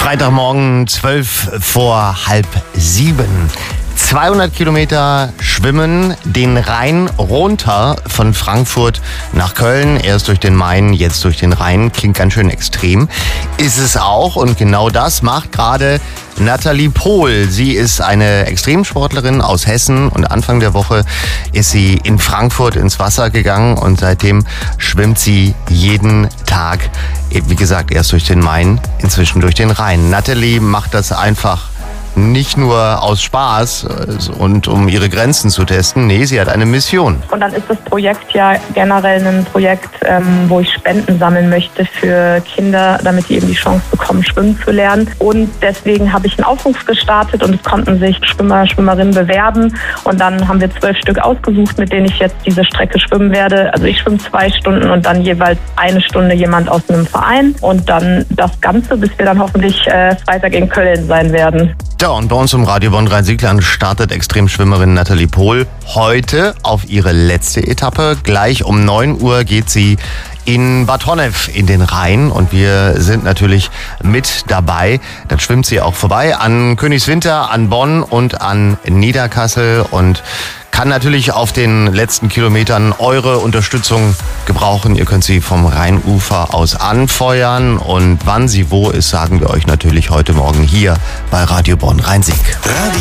Freitagmorgen 6:12. 200 Kilometer schwimmen den Rhein runter von Frankfurt nach Köln. Erst durch den Main, jetzt durch den Rhein. Klingt ganz schön extrem. Ist es auch. Und genau das macht gerade Nathalie Pohl. Sie ist eine Extremsportlerin aus Hessen und Anfang der Woche ist sie in Frankfurt ins Wasser gegangen und seitdem schwimmt sie jeden Tag, wie gesagt, erst durch den Main, inzwischen durch den Rhein. Nathalie macht das einfach nicht nur aus Spaß und um ihre Grenzen zu testen. Nee, sie hat eine Mission. Und dann ist das Projekt ja generell ein Projekt, wo ich Spenden sammeln möchte für Kinder, damit die eben die Chance bekommen, schwimmen zu lernen. Und deswegen habe ich einen Aufruf gestartet und es konnten sich Schwimmer, Schwimmerinnen bewerben. Und dann haben wir 12 Stück ausgesucht, mit denen ich jetzt diese Strecke schwimmen werde. Also ich schwimme 2 Stunden und dann jeweils 1 Stunde jemand aus einem Verein. Und dann das Ganze, bis wir dann hoffentlich Freitag in Köln sein werden. Ja, und bei uns im Radio Bonn Rhein-Sieg-Land startet Extremschwimmerin Nathalie Pohl heute auf ihre letzte Etappe. Gleich um 9 Uhr geht sie in Bad Honnef in den Rhein und wir sind natürlich mit dabei. Dann schwimmt sie auch vorbei an Königswinter, an Bonn und an Niederkassel und kann natürlich auf den letzten Kilometern eure Unterstützung gebrauchen. Ihr könnt sie vom Rheinufer aus anfeuern und wann sie wo ist, sagen wir euch natürlich heute Morgen hier bei Radio Bonn Rhein-Sieg.